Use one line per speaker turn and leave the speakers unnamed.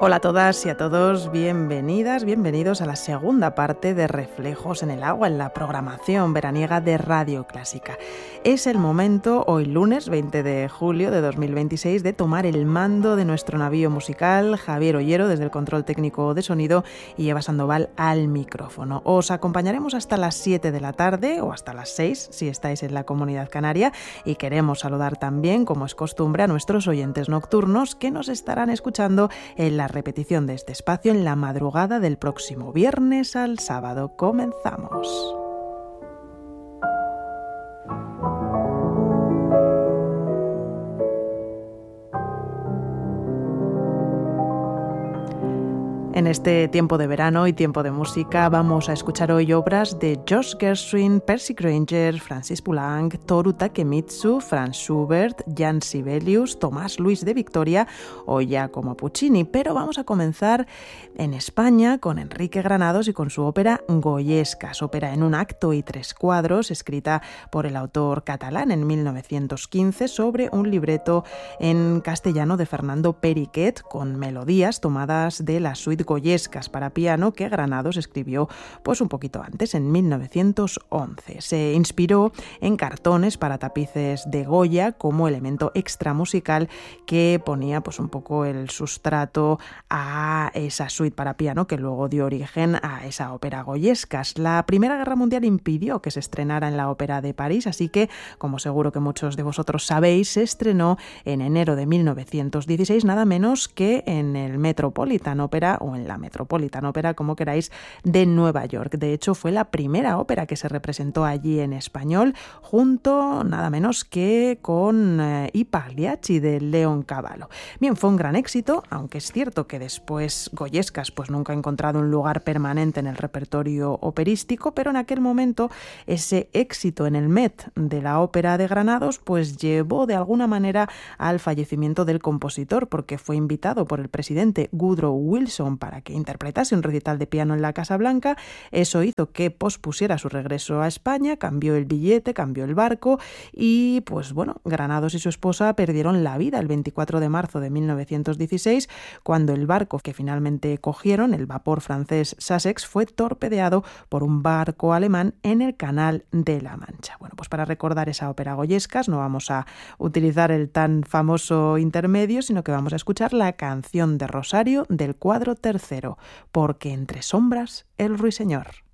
Hola a todas y a todos, bienvenidas, bienvenidos a la segunda parte de Reflejos en el Agua, en la programación veraniega de Radio Clásica. Es el momento, hoy lunes 20 de julio de 2026, de tomar el mando de nuestro navío musical. Javier Ollero desde el control técnico de sonido y Eva Sandoval al micrófono. Os acompañaremos hasta las 7 de la tarde o hasta las 6 si estáis en la Comunidad Canaria, y queremos saludar también, como es costumbre, a nuestros oyentes nocturnos que nos estarán escuchando en la repetición de este espacio en la madrugada del próximo viernes al sábado. Comenzamos. En este tiempo de verano y tiempo de música vamos a escuchar hoy obras de Josh Gershwin, Percy Grainger, Francis Poulenc, Toru Takemitsu, Franz Schubert, Jan Sibelius, Tomás Luis de Victoria o Giacomo Puccini. Pero vamos a comenzar en España con Enrique Granados y con su ópera Goyescas, ópera en un acto y 3 cuadros, escrita por el autor catalán en 1915 sobre un libreto en castellano de Fernando Periquet, con melodías tomadas de la suite Goyescas para piano que Granados escribió pues un poquito antes, en 1911. Se inspiró en cartones para tapices de Goya como elemento extra musical que ponía pues un poco el sustrato a esa suite para piano que luego dio origen a esa ópera Goyescas. La Primera Guerra Mundial impidió que se estrenara en la Ópera de París, así que, como seguro que muchos de vosotros sabéis, se estrenó en enero de 1916 nada menos que en el Metropolitan Opera, o en la Metropolitan Opera, como queráis, de Nueva York. De hecho, fue la primera ópera que se representó allí en español, junto nada menos que con I Pagliacci de Leoncavallo. Bien, fue un gran éxito, aunque es cierto que después Goyescas pues nunca ha encontrado un lugar permanente en el repertorio operístico, pero en aquel momento ese éxito en el Met de la ópera de Granados pues llevó de alguna manera al fallecimiento del compositor, porque fue invitado por el presidente Woodrow Wilson para que interpretase un recital de piano en la Casa Blanca. Eso hizo que pospusiera su regreso a España, cambió el billete, cambió el barco y pues bueno, Granados y su esposa perdieron la vida el 24 de marzo de 1916 cuando el barco que finalmente cogieron, el vapor francés Sussex, fue torpedeado por un barco alemán en el Canal de la Mancha. Bueno, pues para recordar esa ópera Goyescas no vamos a utilizar el tan famoso intermedio, sino que vamos a escuchar la canción de Rosario del cuadro tercero, Porque entre sombras el ruiseñor.